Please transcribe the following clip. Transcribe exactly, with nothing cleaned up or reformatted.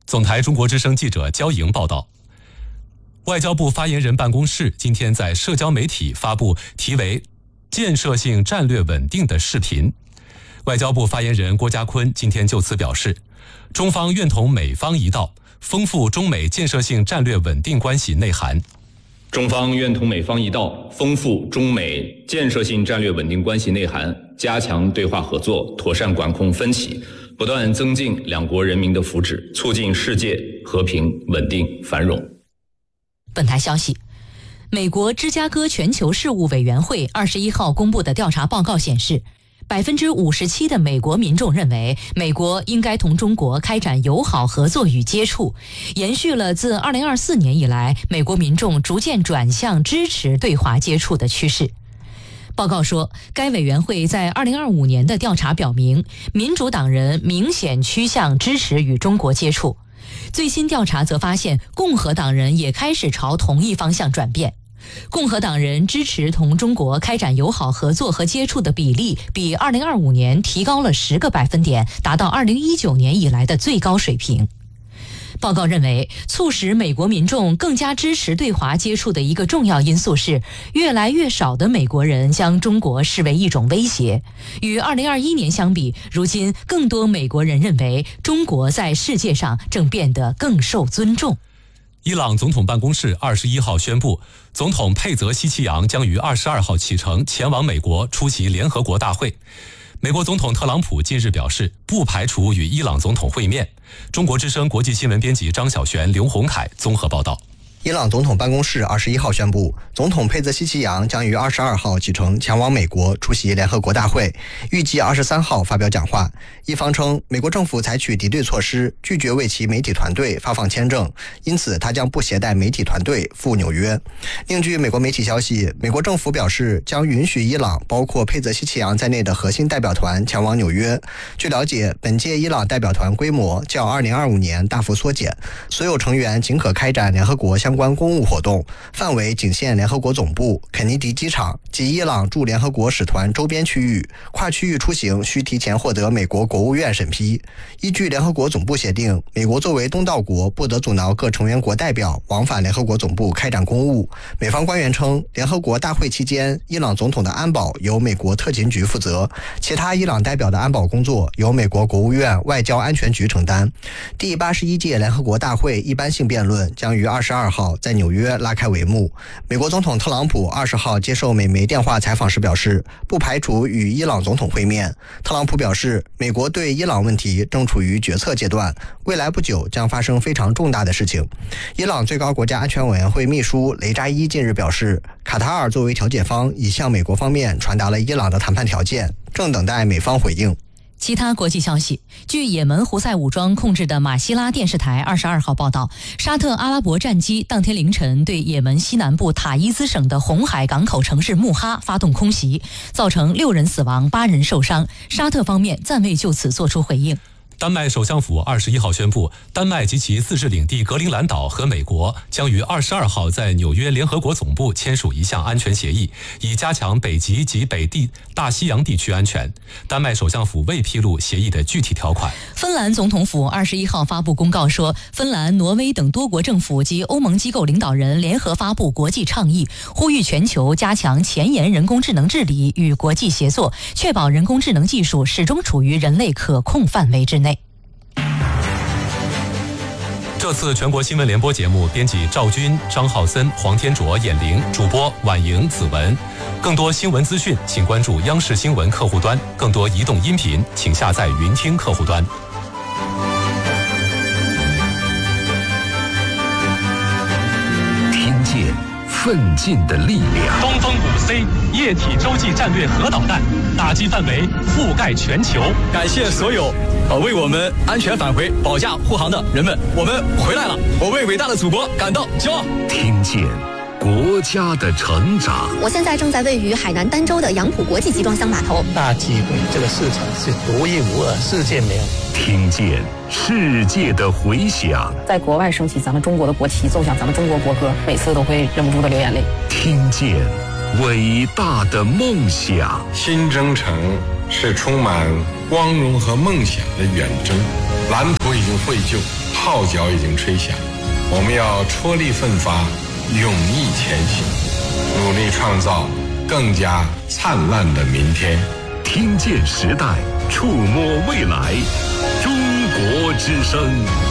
总台中国之声记者焦莹报道，外交部发言人办公室今天在社交媒体发布题为“建设性战略稳定”的视频。外交部发言人郭家坤今天就此表示，中方愿同美方一道，丰富中美建设性战略稳定关系内涵。 中方愿同美方一道，丰富中美建设性战略稳定关系内涵，加强对话合作，妥善管控分歧，不断增进两国人民的福祉，促进世界和平、稳定、繁荣。 本台消息，美国芝加哥全球事务委员会二十一号公布的调查报告显示，百分之五十七的美国民众认为，美国应该同中国开展友好合作与接触，延续了自二零二四年以来，美国民众逐渐转向支持对华接触的趋势。报告说，该委员会在二零二五年的调查表明，民主党人明显趋向支持与中国接触。最新调查则发现，共和党人也开始朝同一方向转变。共和党人支持同中国开展友好合作和接触的比例比二零二五年提高了十个百分点，达到二零一九年以来的最高水平。报告认为，促使美国民众更加支持对华接触的一个重要因素是，越来越少的美国人将中国视为一种威胁。与二零二一年相比，如今更多美国人认为中国在世界上正变得更受尊重。 伊朗总统办公室二十一号宣布，总统佩泽希奇扬将于二十二号启程前往美国出席联合国大会。美国总统特朗普近日表示，不排除与伊朗总统会面。中国之声国际新闻编辑张小璇、刘洪凯综合报道。 伊朗总统办公室二十一号宣布，总统佩泽希奇扬将于二十二号启程前往美国出席联合国大会，预计二十三号发表讲话。伊方称，美国政府采取敌对措施，拒绝为其媒体团队发放签证，因此他将不携带媒体团队赴纽约。另据美国媒体消息，美国政府表示将允许伊朗包括佩泽希奇扬在内的核心代表团前往纽约。据了解，本届伊朗代表团规模较二零二五年大幅缩减，所有成员仅可开展联合国相关公务活动，范围仅限联合国总部、肯尼迪机场及伊朗驻联合国使团周边区域，跨区域出行需提前获得美国国务院审批。依据联合国总部协定，美国作为东道国，不得阻挠各成员国代表往返联合国总部开展公务。美方官员称，联合国大会期间，伊朗总统的安保由美国特勤局负责，其他伊朗代表的安保工作由美国国务院外交安全局承担。第八十一届联合国大会一般性辩论将于二十二号在纽约拉开帷幕。美国总统特朗普二十号接受美媒电话采访时表示，不排除与伊朗总统会面。特朗普表示，美国对伊朗问题正处于决策阶段，未来不久将发生非常重大的事情。伊朗最高国家安全委员会秘书雷扎伊近日表示，卡塔尔作为调解方已向美国方面传达了伊朗的谈判条件，正等待美方回应。 其他国际消息，据也门胡塞武装控制的马希拉电视台二十二号报道，沙特阿拉伯战机当天凌晨对也门西南部塔伊兹省的红海港口城市穆哈发动空袭，造成六人死亡、八人受伤。沙特方面暂未就此作出回应。 丹麦首相府二十一号宣布，丹麦及其自治领地格陵兰岛和美国将于二十二号在纽约联合国总部签署一项安全协议，以加强北极及北地大西洋地区安全。丹麦首相府未披露协议的具体条款。 芬兰总统府二十一号发布公告说，芬兰、挪威等多国政府及欧盟机构领导人联合发布国际倡议，呼吁全球加强前沿人工智能治理与国际协作，确保人工智能技术始终处于人类可控范围之内。 这次全国新闻联播节目编辑赵军、张浩森、黄天卓、闫玲，主播婉莹、子文。更多新闻资讯请关注央视新闻客户端，更多移动音频请下载云听客户端。 听见奋进的力量。 东风五 C 液体洲际战略核导弹打击范围覆盖全球。 感谢所有呃为我们安全返回保驾护航的人们，我们回来了，我为伟大的祖国感到骄傲。 听见国家的成长。 我现在正在位于海南儋州的杨浦国际集装箱码头。 大机会，这个市场是独一无二，世界没有。 听见世界的回响。 在国外升起咱们中国的国旗，奏响咱们中国国歌，每次都会忍不住的流眼泪。 听见伟大的梦想。 新征程是充满光荣和梦想的远征，蓝图已经绘就， 号角已经吹响，我们要踔厉奋发，勇毅前行，努力创造更加灿烂的明天。 听见时代，触摸未来，中国之声。